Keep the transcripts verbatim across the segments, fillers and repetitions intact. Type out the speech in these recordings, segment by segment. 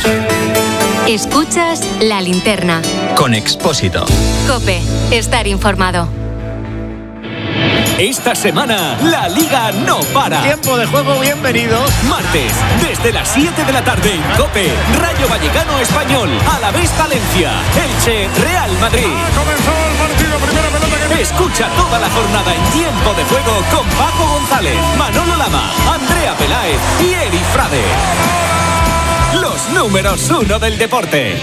Escuchas La Linterna. Con Expósito. COPE. Estar informado. Esta semana, la Liga no para. Tiempo de juego, bienvenidos. Martes, desde las siete de la tarde en COPE, Rayo Vallecano Español, Alavés Valencia, Elche, Real Madrid. Ha comenzado el partido, primera pelota que... Escucha toda la jornada en Tiempo de Juego con Paco González, Manolo Lama, Andrea Peláez y Eri Frade. Los números uno del deporte.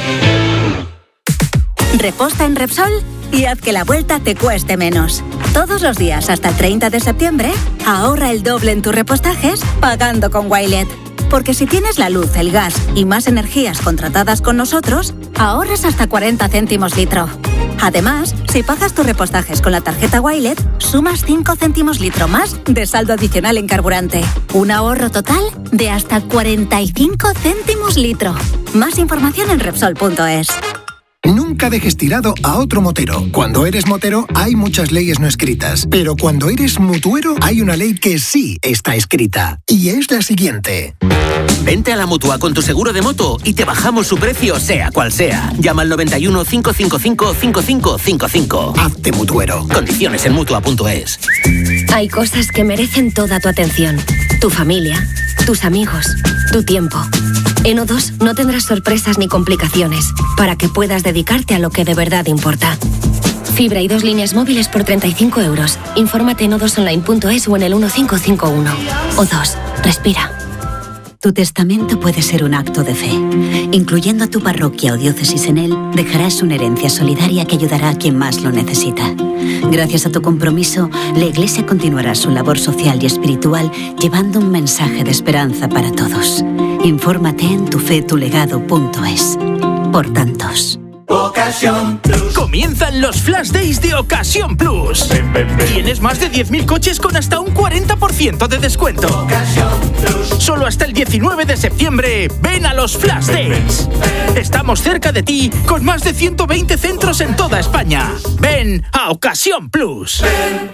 Reposta en Repsol y haz que la vuelta te cueste menos. Todos los días hasta el treinta de septiembre, ahorra el doble en tus repostajes pagando con Wilet. Porque si tienes la luz, el gas y más energías contratadas con nosotros, ahorras hasta cuarenta céntimos litro. Además, si pagas tus repostajes con la tarjeta Wilet, sumas cinco céntimos litro más de saldo adicional en carburante. Un ahorro total de hasta cuarenta y cinco céntimos litro. Más información en Repsol punto es. Nunca dejes tirado a otro motero. Cuando eres motero hay muchas leyes no escritas, pero cuando eres mutuero hay una ley que sí está escrita, y es la siguiente. Vente a la Mutua con tu seguro de moto y te bajamos su precio sea cual sea. Llama al noventa y uno, cinco cinco cinco, cinco cinco cinco cinco. Hazte mutuero. Condiciones en Mutua punto es. Hay cosas que merecen toda tu atención. Tu familia, tus amigos, tu tiempo. En O dos no tendrás sorpresas ni complicaciones para que puedas dedicarte a lo que de verdad importa. Fibra y dos líneas móviles por treinta y cinco euros. Infórmate en o dos online punto es o en el uno cinco cinco uno. O dos, respira. Tu testamento puede ser un acto de fe. Incluyendo a tu parroquia o diócesis en él, dejarás una herencia solidaria que ayudará a quien más lo necesita. Gracias a tu compromiso, la Iglesia continuará su labor social y espiritual llevando un mensaje de esperanza para todos. Infórmate en tufetulegado punto es. Por tantos. Ocasión Plus. Comienzan los Flash Days de Ocasión Plus. Ven, ven, ven. Tienes más de diez mil coches con hasta un cuarenta por ciento de descuento. Ocasión Plus. Solo hasta el diecinueve de septiembre, ven a los Flash Days. Ven, ven. Estamos cerca de ti con más de ciento veinte centros en toda España. Ven a Ocasión Plus. Ven.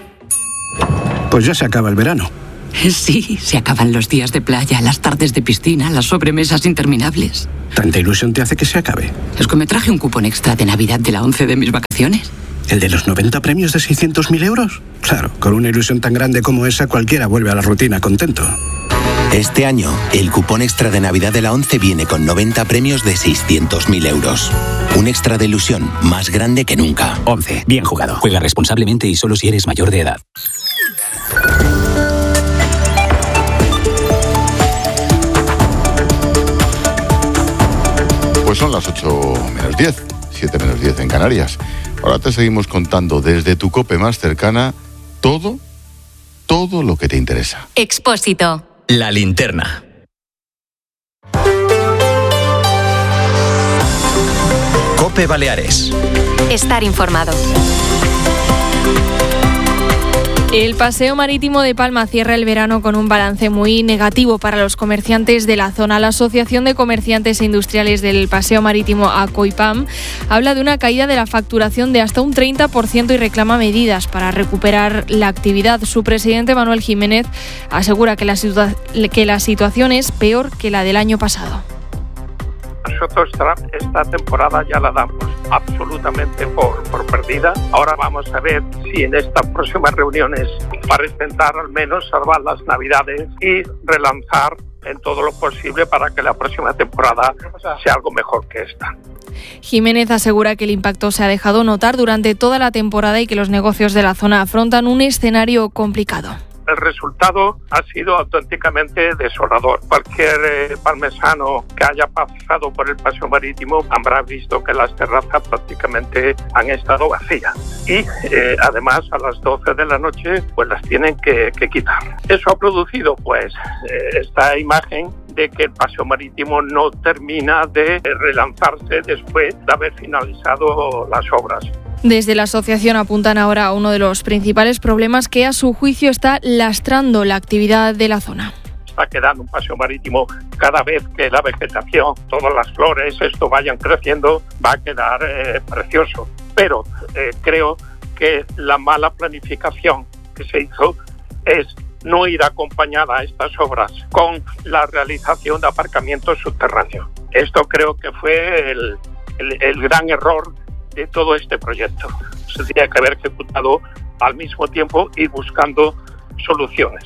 Pues ya se acaba el verano. Sí, se acaban los días de playa, las tardes de piscina, las sobremesas interminables. ¿Tanta ilusión te hace que se acabe? Es que me traje un cupón extra de Navidad de la once de mis vacaciones. ¿El de los noventa premios de seiscientos mil euros? Claro, con una ilusión tan grande como esa, cualquiera vuelve a la rutina contento. Este año, el cupón extra de Navidad de la once viene con noventa premios de seiscientos mil euros. Un extra de ilusión más grande que nunca. once. Bien jugado. Juega responsablemente y solo si eres mayor de edad. Pues son las ocho menos diez, siete menos diez en Canarias. Ahora te seguimos contando desde tu COPE más cercana todo, todo lo que te interesa. Expósito. La Linterna. COPE Baleares. Estar informado. El paseo marítimo de Palma cierra el verano con un balance muy negativo para los comerciantes de la zona. La Asociación de Comerciantes e Industriales del Paseo Marítimo ACOIPAM habla de una caída de la facturación de hasta un treinta por ciento y reclama medidas para recuperar la actividad. Su presidente, Manuel Jiménez, asegura que la, situa- que la situación es peor que la del año pasado. Nosotros esta temporada ya la damos absolutamente por, por perdida. Ahora vamos a ver si en estas próximas reuniones, para intentar al menos salvar las Navidades y relanzar en todo lo posible para que la próxima temporada sea algo mejor que esta. Jiménez asegura que el impacto se ha dejado notar durante toda la temporada y que los negocios de la zona afrontan un escenario complicado. El resultado ha sido auténticamente desolador. Cualquier eh, palmesano que haya pasado por el paseo marítimo habrá visto que las terrazas prácticamente han estado vacías y eh, además a las doce de la noche pues las tienen que, que quitar. Eso ha producido pues eh, esta imagen de que el paseo marítimo no termina de relanzarse después de haber finalizado las obras. Desde la asociación apuntan ahora a uno de los principales problemas que a su juicio está lastrando la actividad de la zona. Está quedando un paseo marítimo, cada vez que la vegetación, todas las flores, esto vayan creciendo, va a quedar eh, precioso. Pero eh, creo que la mala planificación que se hizo es no ir acompañada a estas obras con la realización de aparcamientos subterráneos. Esto creo que fue el, el, el gran error de todo este proyecto. Se tenía que haber ejecutado al mismo tiempo y buscando soluciones.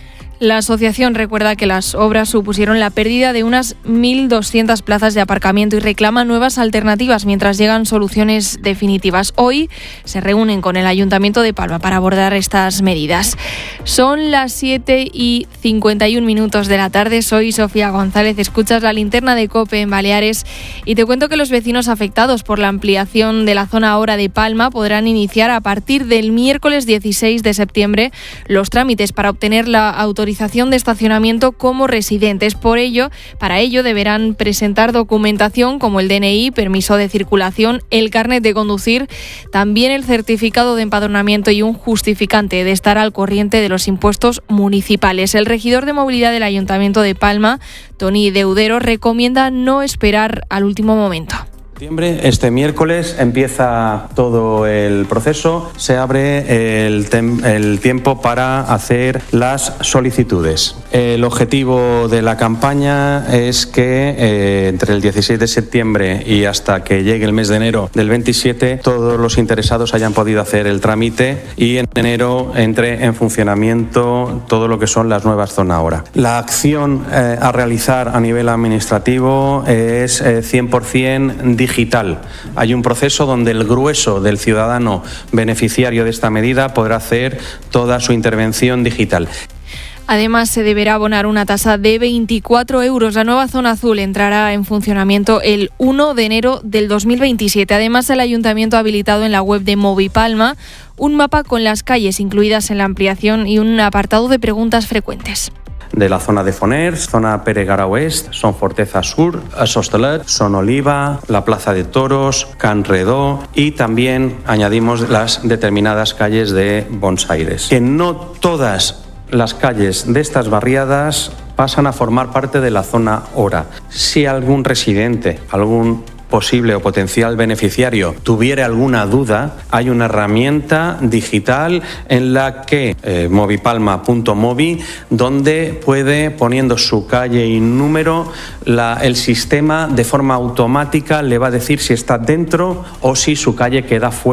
La asociación recuerda que las obras supusieron la pérdida de unas mil doscientas plazas de aparcamiento y reclama nuevas alternativas mientras llegan soluciones definitivas. Hoy se reúnen con el Ayuntamiento de Palma para abordar estas medidas. Son las siete y cincuenta y un minutos de la tarde. Soy Sofía González. Escuchas la linterna de COPE en Baleares y te cuento que los vecinos afectados por la ampliación de la zona ahora de Palma podrán iniciar a partir del miércoles dieciséis de septiembre los trámites para obtener la autorización de estacionamiento como residentes. Por ello, para ello deberán presentar documentación como el D N I, permiso de circulación, el carnet de conducir, también el certificado de empadronamiento y un justificante de estar al corriente de los impuestos municipales. El regidor de movilidad del Ayuntamiento de Palma, Toni Deudero, recomienda no esperar al último momento. Este miércoles empieza todo el proceso, se abre el, tem- el tiempo para hacer las solicitudes. El objetivo de la campaña es que eh, entre el dieciséis de septiembre y hasta que llegue el mes de enero del veintisiete todos los interesados hayan podido hacer el trámite y en enero entre en funcionamiento todo lo que son las nuevas zonas ahora. La acción eh, a realizar a nivel administrativo es eh, cien por ciento digital. Digital. Hay un proceso donde el grueso del ciudadano beneficiario de esta medida podrá hacer toda su intervención digital. Además, se deberá abonar una tasa de veinticuatro euros. La nueva zona azul entrará en funcionamiento el uno de enero del dos mil veintisiete. Además, el Ayuntamiento ha habilitado en la web de Movipalma un mapa con las calles incluidas en la ampliación y un apartado de preguntas frecuentes. De la zona de Foners, zona Peregara Oest, Son Forteza Sur, Sostelet, Son Oliva, la Plaza de Toros, Can Redó y también añadimos las determinadas calles de Bons Aires. Que no todas las calles de estas barriadas pasan a formar parte de la zona Hora. Si algún residente, algún posible o potencial beneficiario tuviera alguna duda, hay una herramienta digital en la que eh, movipalma punto movi, donde puede, poniendo su calle y número, la, el sistema de forma automática le va a decir si está dentro o si su calle queda fuera.